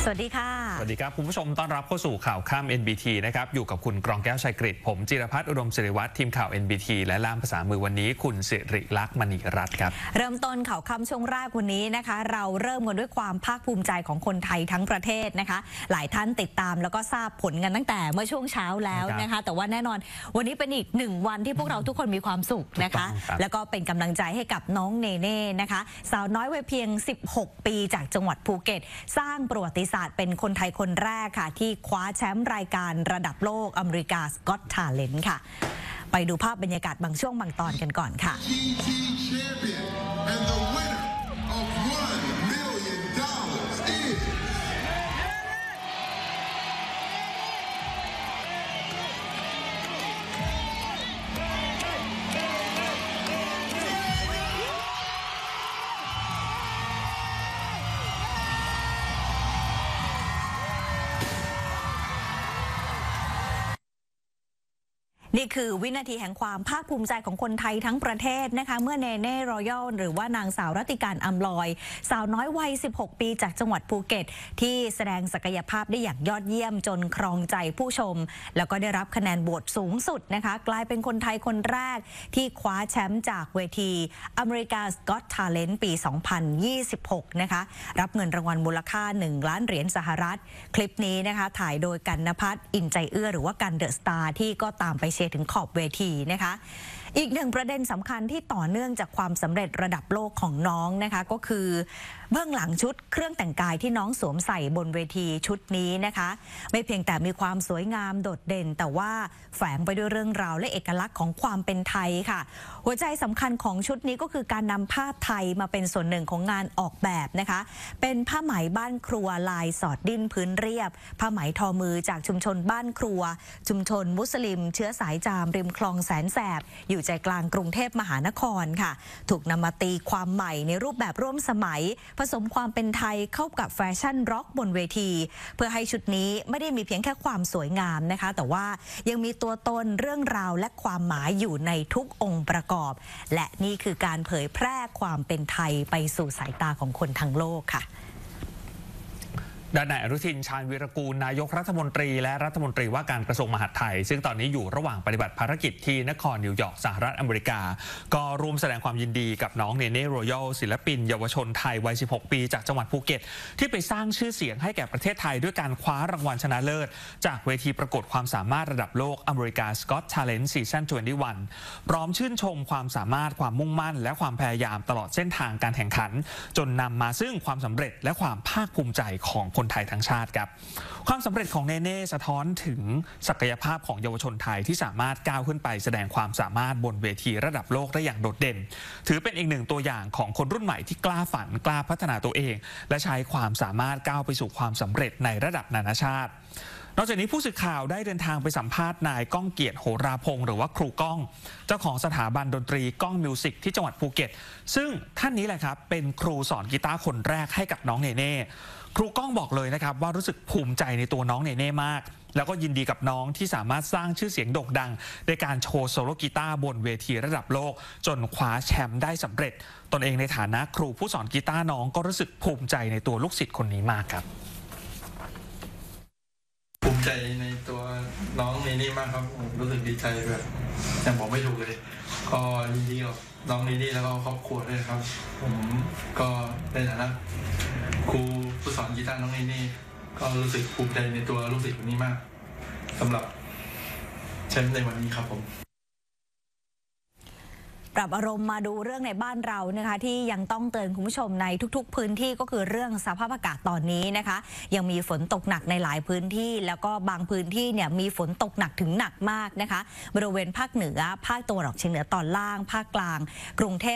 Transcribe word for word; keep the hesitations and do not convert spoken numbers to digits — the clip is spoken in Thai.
สวัสดีค่ะสวัสดีครับคุณผู้ชมต้อนรับเข้าสู่ข่าวค่ำ เอ็น บี ที นะครับอยู่กับคุณกรองแก้วชัยกฤษผมจิรพัฒน์อุดมศิริวัฒน์ทีมข่าว เอ็น บี ที และล่ามภาษามือวันนี้คุณสิริลักษณ์มณีรัตน์ครับเริ่มต้นข่าวค่ำช่วงแรกวันนี้นะคะเราเริ่มกันด้วยความภาคภูมิใจของคนไทยทั้งประเทศนะคะหลายท่านติดตามแล้วก็ทราบผลกันตั้งแต่เมื่อช่วงเช้าแล้วนะคะแต่ว่าแน่นอนวันนี้เป็นอีกหนึ่งวันที่พวกเราทุกคนมีความสุขนะคะแล้วก็เป็นกำลังใจให้กับน้องเนเน่นะคะสาวน้อยวัยเพียงสิบหกปีจากจังหวัดภูเก็ตสร้างประวัติศาสตร์เป็นคนไทยคนแรกค่ะที่คว้าแชมป์รายการระดับโลกอเมริกาสก็อตทาเลนต์ค่ะไปดูภาพบรรยากาศบางช่วงบางตอนกันก่อนค่ะนี่คือวินาทีแห่งความภาคภูมิใจของคนไทยทั้งประเทศนะคะเมื่อเนเน่รอยัลหรือว่านางสาวรัติการอำลอยสาวน้อยวัยสิบหกปีจากจังหวัดภูเก็ตที่แสดงศักยภาพได้อย่างยอดเยี่ยมจนครองใจผู้ชมแล้วก็ได้รับคะแนนโหวตสูงสุดนะคะกลายเป็นคนไทยคนแรกที่คว้าแชมป์จากเวทีอเมริกาสก็อตทาเลนต์ปีสองพันยี่สิบหกนะคะรับเงินรางวัลมูลค่าหนึ่งล้านเหรียญสหรัฐคลิปนี้นะคะถ่ายโดยกันณภัทรอินใจเอื้อหรือว่ากันเดอะสตาร์ที่ก็ตามไปเชียร์ถึงขอบเวทีนะคะอีกหนึ่งประเด็นสำคัญที่ต่อเนื่องจากความสำเร็จระดับโลกของน้องนะคะก็คือเบื้องหลังชุดเครื่องแต่งกายที่น้องสวมใส่บนเวทีชุดนี้นะคะไม่เพียงแต่มีความสวยงามโดดเด่นแต่ว่าแฝงไปด้วยเรื่องราวและเอกลักษณ์ของความเป็นไทยค่ะหัวใจสำคัญของชุดนี้ก็คือการนำผ้าไทยมาเป็นส่วนหนึ่งของงานออกแบบนะคะเป็นผ้าไหมบ้านครัวลายสอดดิ้นพื้นเรียบผ้าไหมทอมือจากชุมชนบ้านครัวชุมชนมุสลิมเชื้อสายจามริมคลองแสนแสบอยู่ใจกลางกรุงเทพมหานครค่ะถูกนำมาตีความใหม่ในรูปแบบร่วมสมัยผสมความเป็นไทยเข้ากับแฟชั่นร็อกบนเวทีเพื่อให้ชุดนี้ไม่ได้มีเพียงแค่ความสวยงามนะคะแต่ว่ายังมีตัวตนเรื่องราวและความหมายอยู่ในทุกองค์ประกอบและนี่คือการเผยแพร่ความเป็นไทยไปสู่สายตาของคนทั้งโลกค่ะด้านนายอนุทินชาญวีรกูลนายกรัฐมนตรีและรัฐมนตรีว่าการกระทรวงมหาดไทยซึ่งตอนนี้อยู่ระหว่างปฏิบัติภารกิจที่นครนิวยอร์กสหรัฐอเมริกาก็ร่วมแสดงความยินดีกับน้องเนเน่รอยัลศิลปินเยาวชนไทยวัยสิบหกปีจากจังหวัดภูเก็ตที่ไปสร้างชื่อเสียงให้แก่ประเทศไทยด้วยการคว้ารางวัลชนะเลิศจากเวทีประกวดความสามารถระดับโลกอเมริกาสก็อตทาเลนต์ซีซั่นยี่สิบเอ็ดพร้อมชื่นชมความสามารถความมุ่งมั่นและความพยายามตลอดเส้นทางการแข่งขันจนนำมาซึ่งความสำเร็จและความภาคภูมิใจของคนไทยทั้งชาติครับความสำเร็จของเนเน่สะท้อนถึงศักยภาพของเยาวชนไทยที่สามารถก้าวขึ้นไปแสดงความสามารถบนเวทีระดับโลกได้อย่างโดดเด่นถือเป็นอีกหนึ่งตัวอย่างของคนรุ่นใหม่ที่กล้าฝันกล้าพัฒนาตัวเองและใช้ความสามารถก้าวไปสู่ความสำเร็จในระดับนานาชาตินอกจากนี้ผู้สื่อข่าวได้เดินทางไปสัมภาษณ์นายก้องเกียรติโหราพงศ์หรือว่าครูก้องเจ้าของสถาบันดนตรีก้องมิวสิกที่จังหวัดภูเก็ตซึ่งท่านนี้แหละครับเป็นครูสอนกีตาร์คนแรกให้กับน้องเนเน่ครูก้องบอกเลยนะครับว่ารู้สึกภูมิใจในตัวน้องเนเน่มากแล้วก็ยินดีกับน้องที่สามารถสร้างชื่อเสียงโด่งดังในการโชว์โซโลกีตาร์บนเวทีระดับโลกจนคว้าแชมป์ได้สำเร็จตนเองในฐานะครูผู้สอนกีตาร์น้องก็รู้สึกภูมิใจในตัวลูกศิษย์คนนี้มากครับภูมิใจในตัวน้องเนเน่มากครับผมรู้สึกดีใจแบบยังบอกไม่ถูกเลยก็ยินดีกับน้องเนเน่แล้วก็ครอบครัวด้วยครับผมก็ในฐานะครูผู้สอนกีตาร์น้องเนเน่ก็รู้สึกภูมิใจในตัวลูกศิษย์คนนี้มากสำหรับแชมป์ในวันนี้ครับผมปรับอารมณ์มาดูเรื่องในบ้านเรานะคะที่ยังต้องเตือนคุณผู้ชมในทุกๆพื้นที่ก็คือเรื่องสภาพอากาศตอนนี้นะคะยังมีฝนตกหนักในหลายพื้นที่แล้วก็บางพื้นที่เนี่ยมีฝนตกหนักถึงหนักมากนะคะบริเวณภาคเหนือภาคตะวันออกเฉียงเหนือตอนล่างภาคกลางกรุงเทพ